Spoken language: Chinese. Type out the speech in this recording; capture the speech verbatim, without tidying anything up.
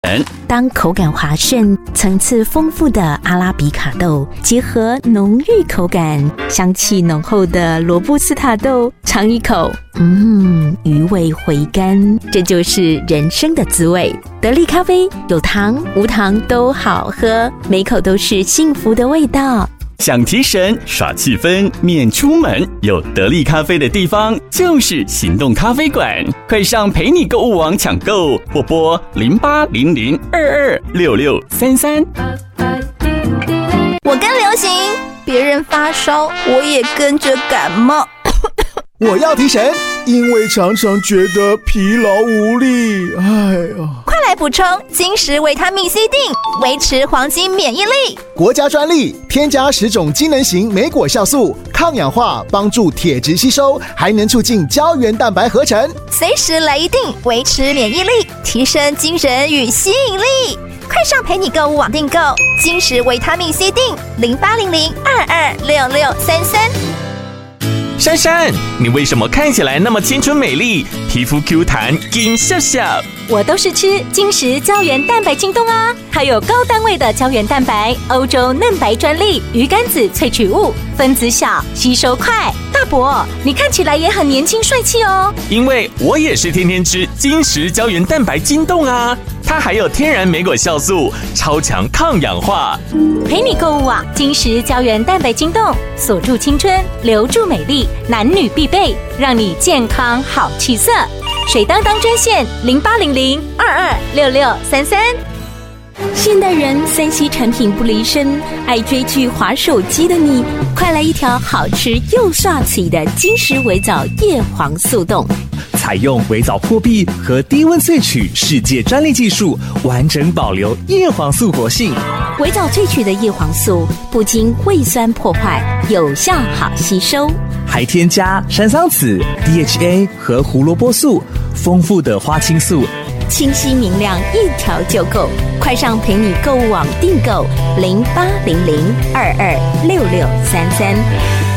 当口感滑顺、层次丰富的阿拉比卡豆结合浓郁口感、香气浓厚的罗布斯塔豆，尝一口，嗯，余味回甘，这就是人生的滋味。得力咖啡有糖无糖都好喝，每口都是幸福的味道。 想提神耍气氛免出门，有得力咖啡的地方就是行动咖啡馆，快上陪你购物网抢购，或拨零八零零二二六六三三。 我跟流行，别人发烧，我也跟着感冒。 我要提神，因为常常觉得疲劳无力。哎呀， 快来补充金石维他命 C 锭，维持黄金免疫力。 国家专利，添加十种机能型莓果酵素，抗氧化，帮助铁质吸收，还能促进胶原蛋白合成。 随时来一锭，维持免疫力，提升精神与吸引力。快上陪你购物网订购金石维他命 C 锭，零八零零二二六六三三。 珊珊，你为什么看起来那么青春美丽，皮肤 Q 弹金笑笑？ 我都是吃金石胶原蛋白晶冻啊，它有高单位的胶原蛋白，欧洲嫩白专利，鱼肝子萃取物，分子小，吸收快。大伯，你看起来也很年轻帅气哦。 因为我也是天天吃金石胶原蛋白晶冻啊，它还有天然莓果酵素，超强抗氧化。 陪你购物网，金石胶原蛋白晶冻，锁住青春，留住美丽，男女必备，让你健康好气色。水当当专线零八零零二二六六三三。 现代人三 C 产品不离身，爱追剧滑手机的你，快来一条好吃又刷嘴的金石微藻叶黄素冻。 采用微藻破壁和低温萃取世界专利技术，完整保留叶黄素活性。 微藻萃取的叶黄素不经胃酸破坏，有效好吸收， 还添加山桑子、D H A 和胡萝卜素，丰富的花青素， 清晰明亮，一条就够。快上陪你购物网订购零八零零二二六六三三。